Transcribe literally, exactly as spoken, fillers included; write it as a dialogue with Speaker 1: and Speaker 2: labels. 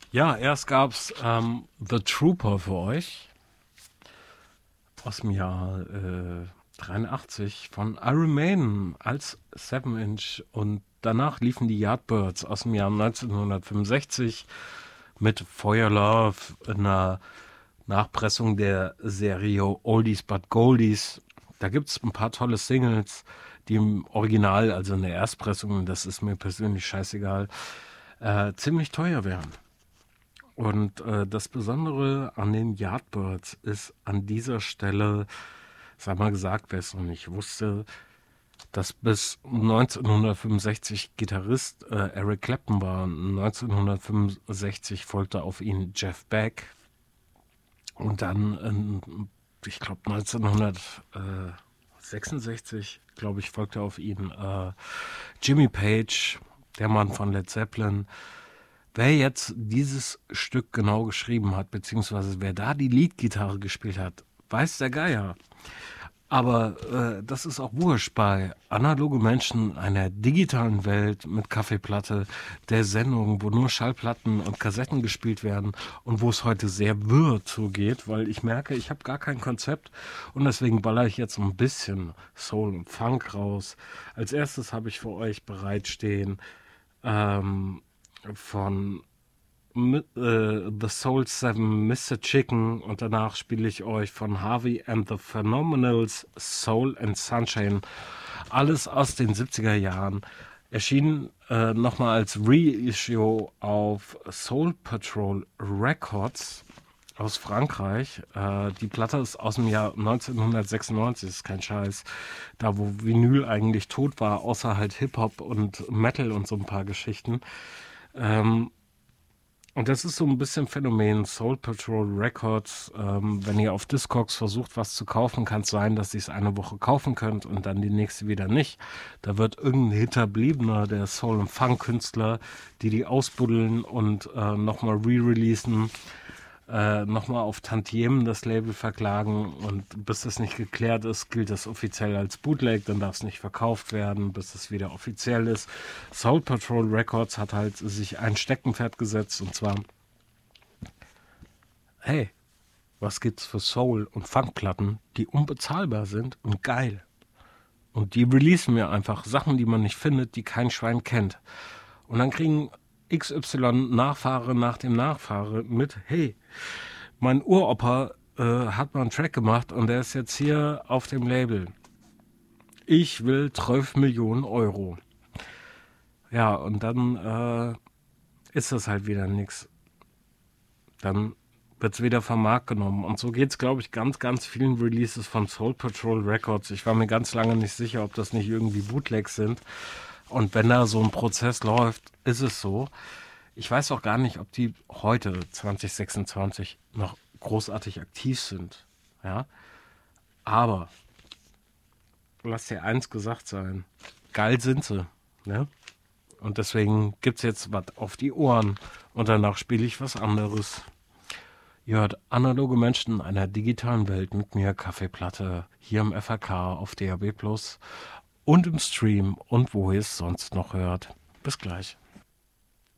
Speaker 1: Ja, erst gab's ähm, The Trooper für euch aus dem Jahr äh, dreiundachtzig von Iron Maiden als Seven Inch und danach liefen die Yardbirds aus dem Jahr neunzehnhundertfünfundsechzig mit Feuer Love, einer Nachpressung der Serie Oldies but Goldies. Da gibt's ein paar tolle Singles, die im Original, also in der Erstpressung, das ist mir persönlich scheißegal, äh, ziemlich teuer wären. Und äh, das Besondere an den Yardbirds ist an dieser Stelle, sei mal gesagt, wer es noch nicht wusste, dass bis neunzehnhundertfünfundsechzig Gitarrist äh, Eric Clapton war. neunzehnhundertfünfundsechzig folgte auf ihn Jeff Beck und dann, ähm, ich glaube neunzehnhundertsechsundsechzig, glaube ich, folgte auf ihn äh, Jimmy Page, der Mann von Led Zeppelin. Wer jetzt dieses Stück genau geschrieben hat, beziehungsweise wer da die Leadgitarre gespielt hat, weiß der Geier. Aber äh, das ist auch wurscht bei Analoge Menschen einer digitalen Welt mit Kaffeeplatte, der Sendung, wo nur Schallplatten und Kassetten gespielt werden und wo es heute sehr wirr zugeht, weil ich merke, ich habe gar kein Konzept und deswegen baller ich jetzt ein bisschen Soul und Funk raus. Als erstes habe ich für euch bereitstehen ähm, von Mi- äh, The Soul Seven Mister Chicken und danach spiele ich euch von Harvey and the Phenomenals Soul and Sunshine. Alles aus den siebziger Jahren. Erschien äh, nochmal als Reissue auf Soul Patrol Records aus Frankreich. Äh, die Platte ist aus dem Jahr neunzehnhundertsechsundneunzig, ist kein Scheiß. Da, wo Vinyl eigentlich tot war, außer halt Hip-Hop und Metal und so ein paar Geschichten. Ähm, und das ist so ein bisschen Phänomen Soul Patrol Records. Ähm, wenn ihr auf Discogs versucht, was zu kaufen, kann es sein, dass ihr es eine Woche kaufen könnt und dann die nächste wieder nicht. Da wird irgendein Hinterbliebener der Soul- und Funk-Künstler, die die ausbuddeln und äh, nochmal re-releasen, äh, nochmal auf Tantiemen das Label verklagen und bis das nicht geklärt ist, gilt das offiziell als Bootleg, dann darf es nicht verkauft werden, bis es wieder offiziell ist. Soul Patrol Records hat halt sich ein Steckenpferd gesetzt und zwar, hey, was gibt's für Soul- und Funkplatten, die unbezahlbar sind und geil. Und die releasen wir einfach Sachen, die man nicht findet, die kein Schwein kennt. Und dann kriegen X Y Nachfahre nach dem Nachfahre mit, hey, mein Uropa äh, hat mal einen Track gemacht und der ist jetzt hier auf dem Label. Ich will zwölf Millionen Euro. Ja, und dann äh, ist das halt wieder nix. Dann wird es wieder vom Markt genommen. Und so geht es, glaube ich, ganz, ganz vielen Releases von Soul Patrol Records. Ich war mir ganz lange nicht sicher, ob das nicht irgendwie Bootlegs sind. Und wenn da so ein Prozess läuft, ist es so. Ich weiß auch gar nicht, ob die heute, zwanzig sechsundzwanzig, noch großartig aktiv sind. Ja, aber lass dir eins gesagt sein. Geil sind sie. Ne? Und deswegen gibt's jetzt was auf die Ohren. Und danach spiele ich was anderes. Ihr hört Analoge Menschen in einer digitalen Welt mit mir, Kaffeeplatte, hier im F A K auf D A B plus und im Stream und wo ihr es sonst noch hört. Bis gleich.